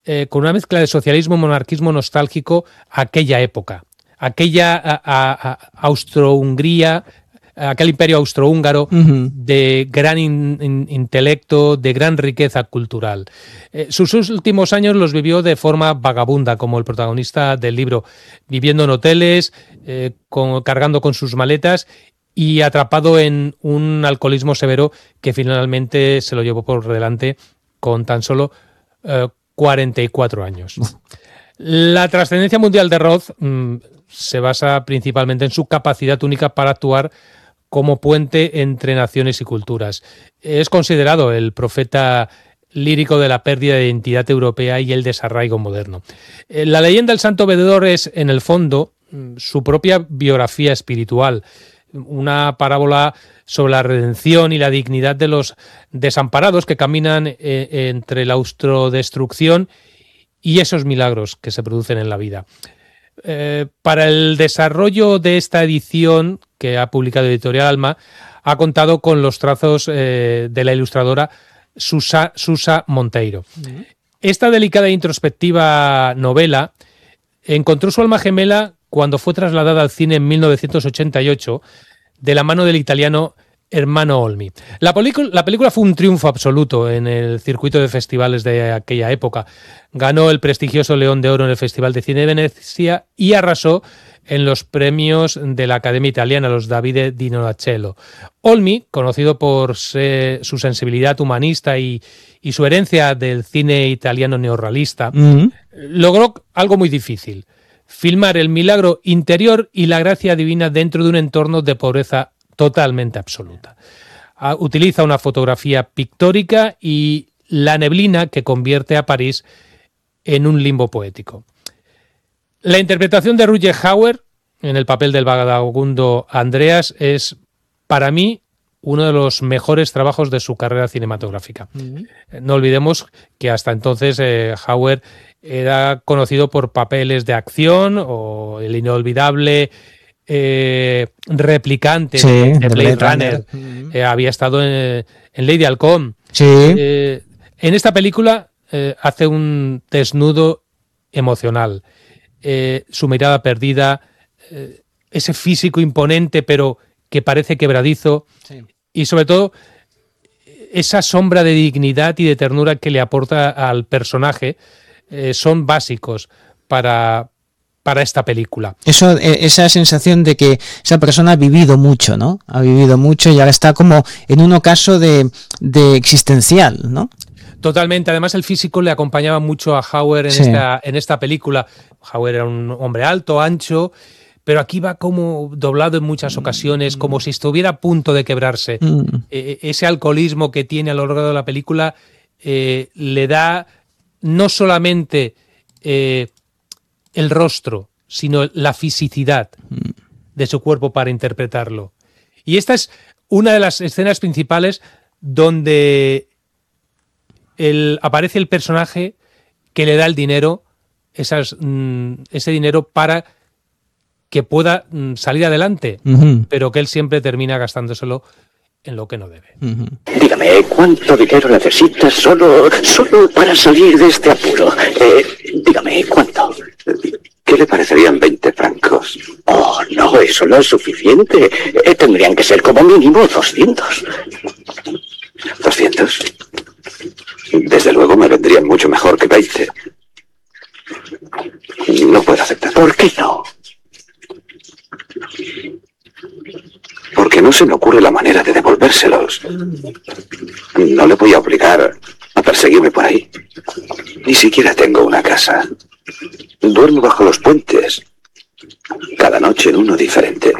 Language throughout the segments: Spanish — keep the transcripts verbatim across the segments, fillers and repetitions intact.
eh, con una mezcla de socialismo y monarquismo nostálgico a aquella época, aquella a, a, a Austro-Hungría, aquel imperio austrohúngaro uh-huh. de gran in, in, intelecto, de gran riqueza cultural. Eh, sus últimos años los vivió de forma vagabunda, como el protagonista del libro, viviendo en hoteles, eh, con, cargando con sus maletas y atrapado en un alcoholismo severo que finalmente se lo llevó por delante con tan solo eh, cuarenta y cuatro años. La trascendencia mundial de Roth mmm, se basa principalmente en su capacidad única para actuar como puente entre naciones y culturas. Es considerado el profeta lírico de la pérdida de identidad europea y el desarraigo moderno. La leyenda del Santo Bebedor es, en el fondo, su propia biografía espiritual, una parábola sobre la redención y la dignidad de los desamparados que caminan eh, entre la autodestrucción y esos milagros que se producen en la vida. Eh, para el desarrollo de esta edición que ha publicado Editorial Alma, ha contado con los trazos eh, de la ilustradora Susa, Susa Monteiro. Uh-huh. Esta delicada e introspectiva novela encontró su alma gemela cuando fue trasladada al cine en mil novecientos ochenta y ocho de la mano del italiano Ermanno Olmi. La, película, la película fue un triunfo absoluto en el circuito de festivales de aquella época. Ganó el prestigioso León de Oro en el Festival de Cine de Venecia y arrasó en los premios de la Academia Italiana, los Davide di Nonacello. Olmi, conocido por ser, su sensibilidad humanista y, y su herencia del cine italiano neorrealista, uh-huh. logró algo muy difícil: filmar el milagro interior y la gracia divina dentro de un entorno de pobreza totalmente absoluta. Utiliza una fotografía pictórica y la neblina que convierte a París en un limbo poético. La interpretación de Rutger Hauer en el papel del vagabundo Andreas es, para mí, uno de los mejores trabajos de su carrera cinematográfica. Uh-huh. No olvidemos que hasta entonces eh, Hauer era conocido por papeles de acción o el inolvidable eh, replicante sí, de, de Blade, Blade Runner. Runner. Uh-huh. Eh, había estado en, en Lady Halcón. Sí. Eh, en esta película eh, hace un desnudo emocional. Eh, su mirada perdida, eh, ese físico imponente pero que parece quebradizo, sí. y sobre todo esa sombra de dignidad y de ternura que le aporta al personaje eh, son básicos para, para esta película. Eso, esa sensación de que esa persona ha vivido mucho, ¿no? Ha vivido mucho y ahora está como en un ocaso de, de existencial, ¿no? Totalmente. Además, el físico le acompañaba mucho a Hauer en, sí. esta, en esta película. Hauer era un hombre alto, ancho, pero aquí va como doblado en muchas ocasiones, como si estuviera a punto de quebrarse. Mm. Eh, ese alcoholismo que tiene a lo largo de la película eh, le da no solamente eh, el rostro, sino la fisicidad mm. de su cuerpo para interpretarlo. Y esta es una de las escenas principales donde El, aparece el personaje que le da el dinero, esas, mm, ese dinero para que pueda mm, salir adelante, uh-huh. pero que él siempre termina gastándoselo en lo que no debe. Uh-huh. Dígame, ¿cuánto dinero necesitas solo, solo para salir de este apuro? Eh, dígame, ¿cuánto? ¿Qué le parecerían veinte francos? Oh, no, eso no es suficiente. Eh, tendrían que ser como mínimo doscientos. ¿doscientos? Desde luego me vendrían mucho mejor que veinte. No puedo aceptar. ¿Por qué no? Porque no se me ocurre la manera de devolvérselos. No le voy a obligar a perseguirme por ahí. Ni siquiera tengo una casa. Duermo bajo los puentes. Cada noche en uno diferente.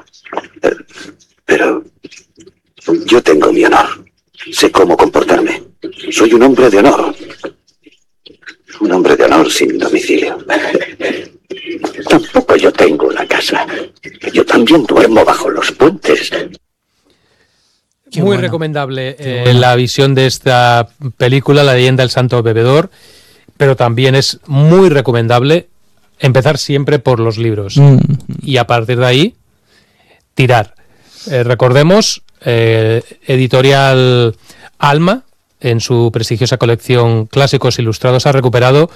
Pero yo tengo mi honor. Sé cómo comportarme. Soy un hombre de honor. Un hombre de honor sin domicilio. Tampoco yo tengo una casa. Yo también duermo bajo los puentes. Qué Muy bueno. recomendable eh, bueno. la visión de esta película, La leyenda del Santo Bebedor, pero también es muy recomendable empezar siempre por los libros mm. y a partir de ahí tirar. Eh, recordemos, eh, Editorial Alma, en su prestigiosa colección Clásicos Ilustrados, ha recuperado